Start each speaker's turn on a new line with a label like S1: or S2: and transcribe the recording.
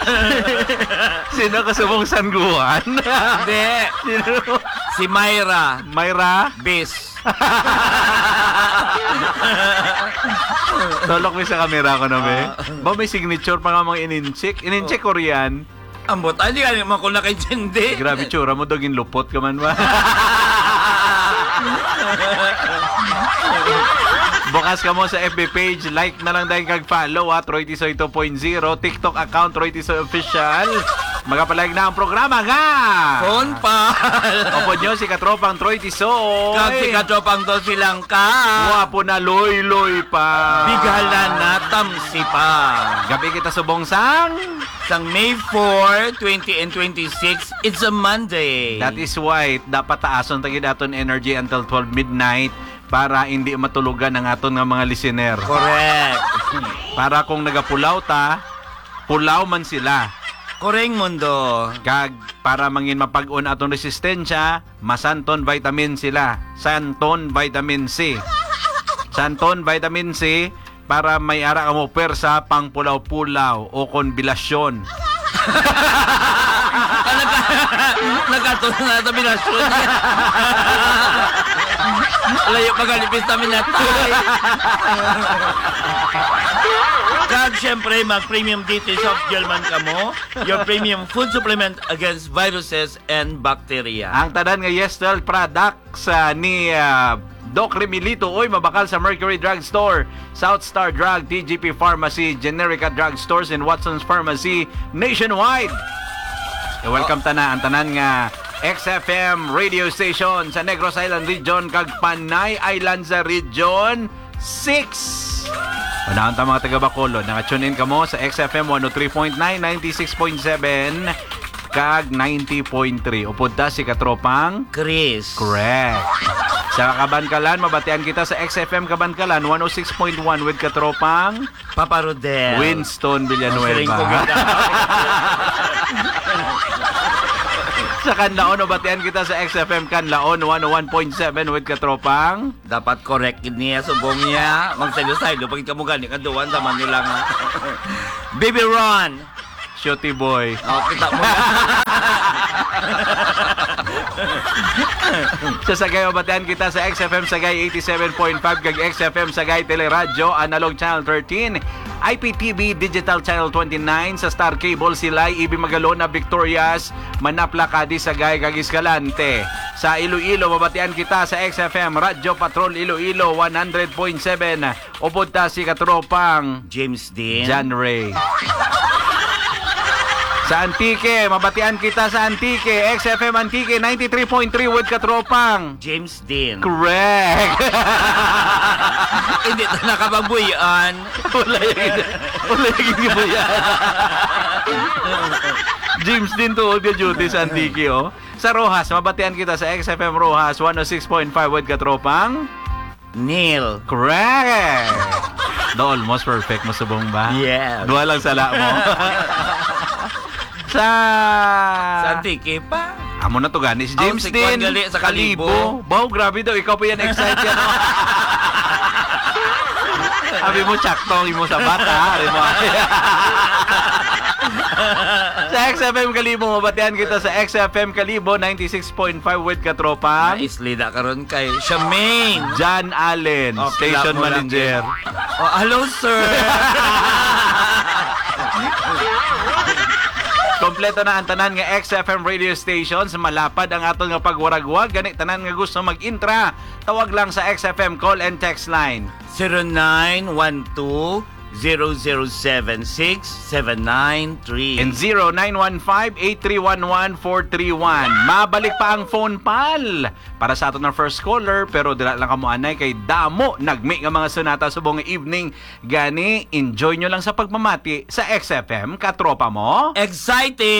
S1: Sino kasubong sangguhan?
S2: Hindi.
S1: Sino?
S2: Si Myra.
S1: Myra?
S2: Bis.
S1: Tolok mo sa camera ko na, be. Ba may signature pa nga mga inincheck? Inincheck Korean.
S2: Ambot, hindi ka naman ko nakaintindi.
S1: Grabe, tsura mo dogin lupot ka man ba? Bukas ka mo sa FB page, like na lang dahil kag-follow at Roy Tisoy 2.0, TikTok account Roy Tisoy Official. Magapalag na ang programa nga!
S2: Phone pa!
S1: Opo nyo si Katropang Troy Tisoy.
S2: Kag si Katropang to silang ka.
S1: Wapo na loy-loy pa.
S2: Bigalan na tamsi pa.
S1: Gabi kita subong sang
S2: Sang May 4, 20 and 26, it's a Monday.
S1: That is why dapat taason tagid aton energy until 12 midnight para hindi matulugan ang aton nga mga listener.
S2: Correct.
S1: Para kung nagapulaw ta, pulaw man sila.
S2: Koreng mundo.
S1: Kag para mangin mapag-on atong resistensya, masanton vitamin sila. Santon vitamin C. Santon vitamin C para may ara ka mo persa pang pulaw-pulaw o konbilasyon.
S2: Nagkatunan na ito binasyon niya. Layo pagalipis namin na tayo. Kag syempre mag-premium dito soft gel man ka mo, your premium food supplement against viruses and bacteria.
S1: Ang tanan nga Yestel products ni Doc Remilito, oy mabakal sa Mercury Drug Store, South Star Drug, TGP Pharmacy, Generica Drug Stores, and Watson's Pharmacy nationwide. Welcome tana ang tanan nga XFM radio station sa Negros Island Region kag Panay Island sa Region 6. Unahon ta mga taga Bacolod, naka-tune in kamo sa XFM 103.9, 96.7 kag 90.3. Upod ta si Katropang
S2: Chris.
S1: Correct. Sa Kabankalan, mabatian kita sa XFM Kabankalan 106.1 with Katropang
S2: Papa Rodel.
S1: Winston Villanueva. Sa Kanlaon, mabatian kita sa XFM Kanlaon 101.7 with Katropang
S2: Dapat correct niya, subong niya. Magsaylo-saylo, pag ikaw mo gani, kaduwan sa Manila nga. Baby Ron.
S1: Shorty Boy.
S2: Oh, kita mo na.
S1: Sa Sagay, mabatian kita sa XFM Sagay 87.5 kag XFM Sagay Teleradyo Analog Channel 13, IPTV Digital Channel 29, sa Star Cable Silay, Ibi Magalona, Victorias, Manapla, Cadiz, Sagay kag Escalante. Sa Iloilo, mabatian kita sa XFM Radyo Patrol Iloilo 100.7. Upod ta si Katropang
S2: James Dean.
S1: John Ray. Sa Antique, mabatian kita sa Antique, XFM Antique 93.3 with Katropang
S2: James Dean.
S1: Correct.
S2: Hindi ito nakababuyan.
S1: Wala yung gibuyan. James din to all the duty sa Antique, oh. Sa Rojas, mabatian kita sa XFM Rojas 106.5 with Katropang
S2: Neil.
S1: Correct. The almost perfect, masubong ba?
S2: Yes.
S1: Dua lang sala mo. Sa
S2: Antique pa.
S1: amo na to gani si James
S2: si
S1: din
S2: Kwan gali sa Kalibo.
S1: Baw, grabe daw, ikaw pa yan excited yan. Sabi mo, tsaktong mo sa bata. Sa XFM Kalibo, mabatian kita sa XFM Kalibo 96.5 with Katropang
S2: Islida karon kay Shamaine.
S1: John Allen,
S2: Oh,
S1: station
S2: kilap mo lang
S1: manager.
S2: Oh, hello sir.
S1: Kompleto na ang tanan nga XFM radio stations. Malapad ang aton nga pagwaragwag. Gani tanan nga gusto mag-intra, tawag lang sa XFM call and text line
S2: 0912-0076-793
S1: and 0915-8311-431. Mabalik pa ang phone pal para sa aton ng first caller, pero dila lang kamo anay kay damo nagmi nga mga sonata subong evening. Gani enjoy nyo lang sa pagmamati sa XFM Katropa mo.
S2: Exciting!